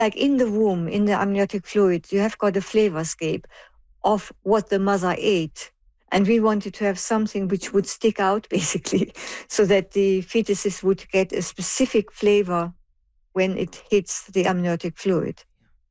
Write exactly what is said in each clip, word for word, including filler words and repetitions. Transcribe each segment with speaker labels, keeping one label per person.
Speaker 1: Like in the womb, in the amniotic fluid, you have got a flavorscape of what the mother ate. And we wanted to have something which would stick out, basically, so that the fetuses would get a specific flavor when it hits the amniotic fluid.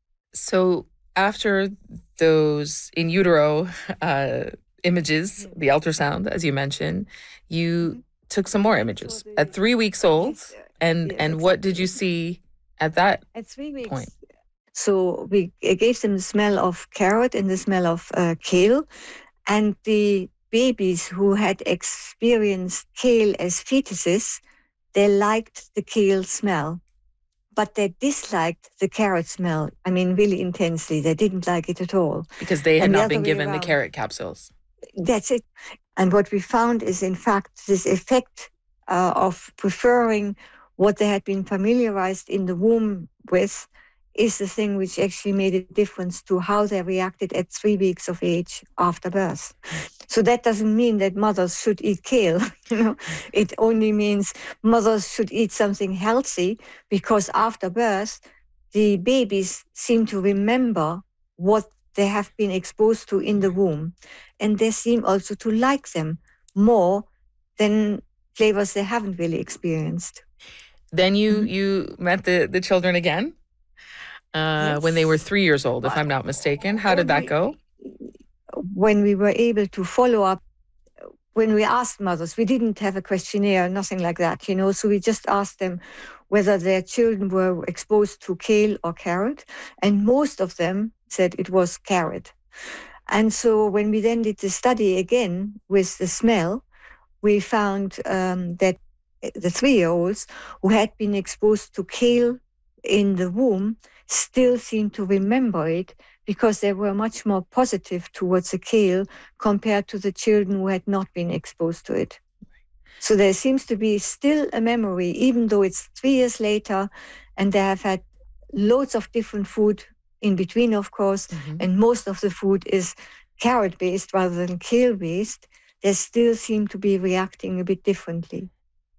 Speaker 2: So after those in utero uh, images, the ultrasound, as you mentioned, you mm-hmm. took some more images at three weeks old.
Speaker 1: Yes,
Speaker 2: and
Speaker 1: yes,
Speaker 2: and
Speaker 1: exactly.
Speaker 2: What did you see at that
Speaker 1: at three weeks,
Speaker 2: point?
Speaker 1: So we gave them the smell of carrot and the smell of uh, kale. And the babies who had experienced kale as fetuses, they liked the kale smell, but they disliked the carrot smell. I mean, really intensely. They didn't like it at all.
Speaker 2: Because they had
Speaker 1: and
Speaker 2: not
Speaker 1: the
Speaker 2: been given
Speaker 1: around.
Speaker 2: the carrot capsules.
Speaker 1: That's it. And what we found is, in fact, this effect uh, of preferring what they had been familiarized in the womb with is the thing which actually made a difference to how they reacted at three weeks of age after birth. So that doesn't mean that mothers should eat kale. You know, it only means mothers should eat something healthy, because after birth, the babies seem to remember what they have been exposed to in the womb, and they seem also to like them more than flavors they haven't really experienced.
Speaker 2: Then you mm-hmm. you met the the children again. Uh, yes. When they were three years old, if I'm not mistaken. How did that go?
Speaker 1: When we were able to follow up, when we asked mothers, we didn't have a questionnaire, nothing like that, you know, so we just asked them whether their children were exposed to kale or carrot, and most of them said it was carrot. And so when we then did the study again with the smell, we found um, that the three-year-olds who had been exposed to kale in the womb still seem to remember it, because they were much more positive towards the kale compared to the children who had not been exposed to it. So there seems to be still a memory, even though it's three years later, and they have had loads of different food in between, of course, mm-hmm. and most of the food is carrot-based rather than kale-based. They still seem to be reacting a bit differently.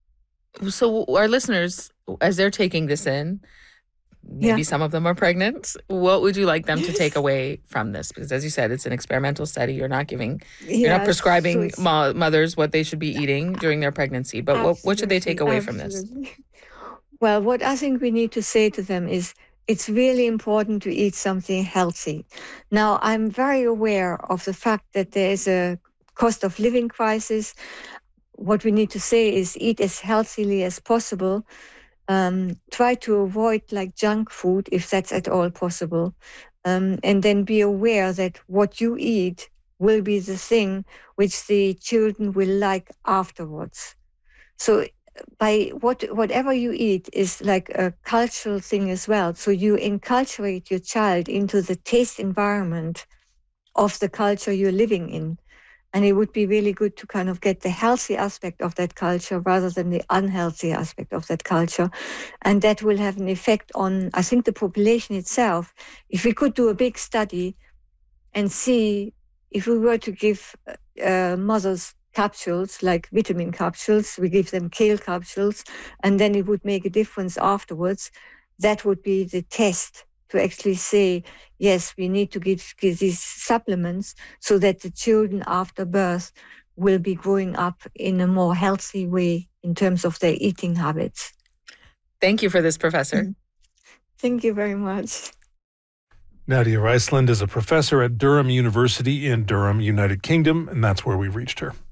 Speaker 2: So our listeners, as they're taking this in, maybe yeah. some of them are pregnant. What would you like them to take away from this? Because as you said, it's an experimental study. You're not giving, yeah, you're not prescribing so mo- mothers what they should be eating during their pregnancy. But what, what should they take away
Speaker 1: absolutely.
Speaker 2: from this?
Speaker 1: Well, what I think we need to say to them is it's really important to eat something healthy. Now, I'm very aware of the fact that there is a cost of living crisis. What we need to say is eat as healthily as possible. Um, try to avoid like junk food if that's at all possible. Um, and then be aware that what you eat will be the thing which the children will like afterwards. So by what whatever you eat is like a cultural thing as well. So you enculturate your child into the taste environment of the culture you're living in. And it would be really good to kind of get the healthy aspect of that culture rather than the unhealthy aspect of that culture. And that will have an effect on, I think, the population itself. If we could do a big study and see if we were to give uh, mothers capsules, like vitamin capsules, we give them kale capsules, and then it would make a difference afterwards, that would be the test to actually say, yes, we need to give, give these supplements so that the children after birth will be growing up in a more healthy way in terms of their eating habits.
Speaker 2: Thank you for this, Professor.
Speaker 1: Mm-hmm. Thank you very much.
Speaker 3: Nadia Riceland is a professor at Durham University in Durham, United Kingdom, and that's where we reached her.